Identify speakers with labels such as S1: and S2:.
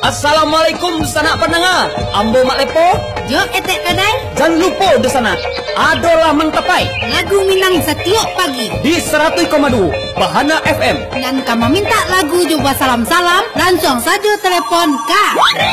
S1: Assalamualaikum sanak pendengar. Ambo mak lepo.
S2: Jo etek kadai.
S1: Jangan lupa di sana. Adolah mengtapai.
S2: Lagu Minang setiap pagi.
S1: Di 100,2 Bahana FM.
S2: Dan kamu minta lagu juga salam-salam. Langsung saja telepon Kak.